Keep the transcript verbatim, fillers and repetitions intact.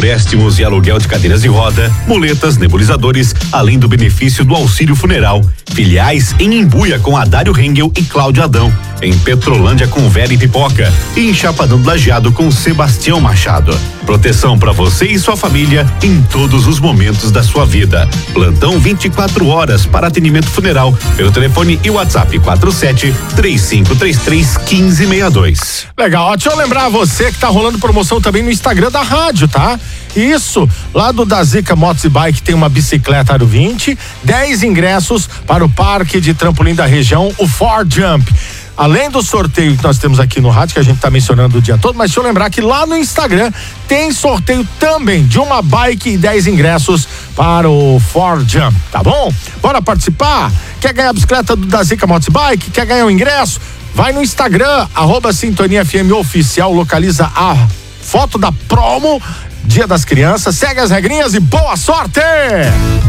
empréstimos e aluguel de cadeiras de roda, muletas, nebulizadores, além do benefício do auxílio funeral. Filiais em Imbuia com Adário Rengel e Cláudio Adão. Em Petrolândia com Vera e Pipoca. E em Chapadão do Lajeado com Sebastião Machado. Proteção para você e sua família em todos os momentos da sua vida. Plantão vinte e quatro horas para atendimento funeral pelo telefone e WhatsApp quatro sete três cinco três três um cinco seis dois. Legal, deixa eu lembrar você que tá rolando promoção também no Instagram da rádio, tá? Isso, lá do Dazica Motos e Bike tem uma bicicleta Aro vinte, dez ingressos para o parque de trampolim da região, o Ford Jump. Além do sorteio que nós temos aqui no rádio, que a gente tá mencionando o dia todo, mas deixa eu lembrar que lá no Instagram tem sorteio também de uma bike e dez ingressos para o Ford Jump, tá bom? Bora participar? Quer ganhar a bicicleta do Dazica Motos e Bike? Quer ganhar o ingresso? Vai no Instagram, arroba Sintonia F M Oficial, localiza a foto da promo Dia das Crianças, segue as regrinhas e boa sorte!